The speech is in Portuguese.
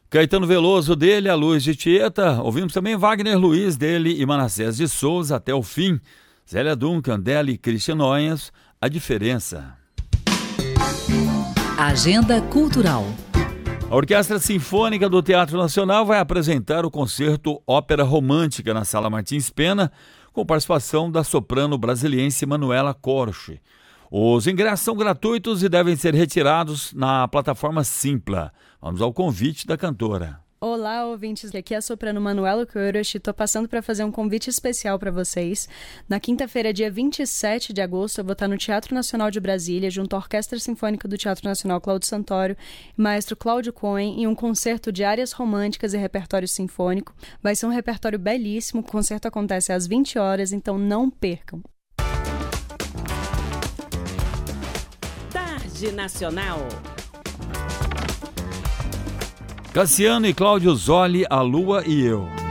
Caetano Veloso dele, A Luz de Tieta. Ouvimos também Wagner Luiz dele e Manassés de Souza, Até o Fim. Zélia Duncan dela e Christian Noyes, A Diferença. Agenda Cultural. A Orquestra Sinfônica do Teatro Nacional vai apresentar o concerto Ópera Romântica na Sala Martins Pena, com participação da soprano brasiliense Manuela Corche. Os ingressos são gratuitos e devem ser retirados na plataforma Simpla. Vamos ao convite da cantora. Olá, ouvintes, aqui é a soprano Manuela Corche. Estou passando para fazer um convite especial para vocês. Na quinta-feira, dia 27 de agosto, eu vou estar no Teatro Nacional de Brasília, junto à Orquestra Sinfônica do Teatro Nacional Cláudio Santoro e maestro Cláudio Cohen, em um concerto de áreas românticas e repertório sinfônico. Vai ser um repertório belíssimo, o concerto acontece às 20 horas, então não percam. Tarde Nacional. Cassiano e Cláudio Zoli, A Lua e Eu.